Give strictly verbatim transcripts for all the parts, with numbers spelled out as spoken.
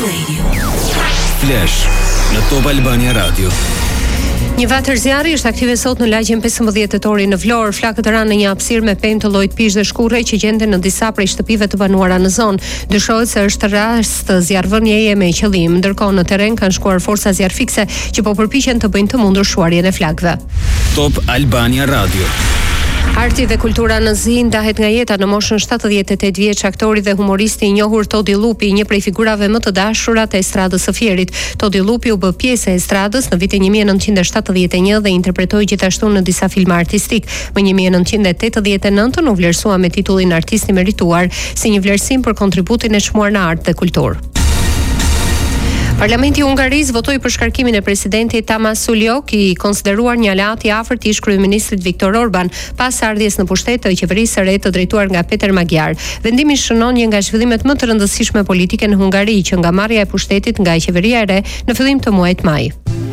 Radio. Flash në Top Albania Radio. Një vatër zjarri është aktive sot në lagjen pesëmbëdhjetë tetori në Vlorë. Flakët ranë në një hapësirë me pemë të llojit pishë dhe shkurre që gjenden në disa prej shtëpive të banuara në zonë. Dyshohet se është rast zjarrvënieje me qëllim, ndërkohë në terren kanë shkuar forca zjarrfikse që po përpiqen të bëjnë të mundur shuarjen e flakëve. Top Albania Radio. Arti dhe kultura në zi ndahet nga jeta në moshën shtatëdhjetë e tetë vjeç. Aktori dhe humoristi i njohur Todi Lupi, një prej figurave më të dashura të estradës së Fierit. Todi Lupi u bë pjesë e estradës në vitin një mijë e nëntëqind e shtatëdhjetë e një dhe interpretoi gjithashtu në disa filma artistik. Më një mijë e nëntëqind e tetëdhjetë e nëntë u vlerësua me titullin artist i merituar si një vlerësim për kontributin e çmuar në art dhe kulturë. Parlamenti i Hungarisë votoi për shkarkimin e presidentit Tamas Suliok, i konsideruar një aleat i afërt i ish kryeministrit Viktor Orban pas ardhjes në pushtet të qeverisë së re të drejtuar nga Peter Magyar. Vendimi shënon një nga zhvillimet më të rëndësishme politike në Hungari, që nga marrja e pushtetit nga qeveria e re në fillim të muajit maj.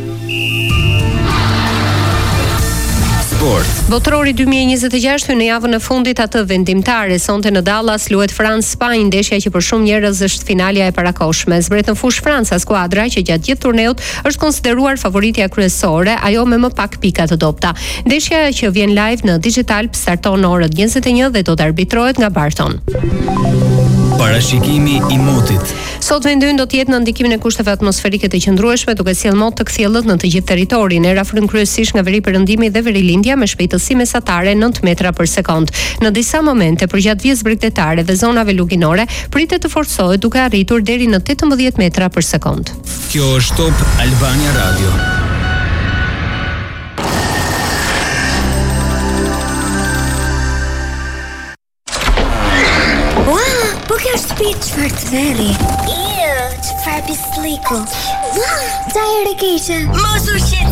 Botrori dy mijë e njëzet e gjashtë në javën e fundit atë vendimtare. Sonte në Dallas luhet France-Spanjë, ndeshja që për shumë njerëz është finalja e parakohshme. Zbret në fush Franca, skuadra që gjatë gjithë turneut është konsideruar favoritja kryesore, ajo me më pak pika të dobta. Ndeshja që vjen live në digital starton në orën njëzet e një dhe do të arbitrohet nga Barton. Parashikimi i motit. Sot vendi ynë do të jetë në ndikimin e kushteve atmosferike të qëndrueshme, duke sjellë mot të kthjellët në të gjithë territorin. Era fryn kryesisht nga veri perëndimi dhe verilindja me shpejtësi mesatare nëntë metra për sekond. Në disa momente përgjatë vijës bregdetare dhe zonave luginore pritet të forcohet duke arritur deri në tetëmbëdhjetë metra për sekond. Kjo është Top Albania Radio. Çfarë të veri? Iu, çfarë pisliku? Ua, ta e rekeshe. Mos u shqetëso.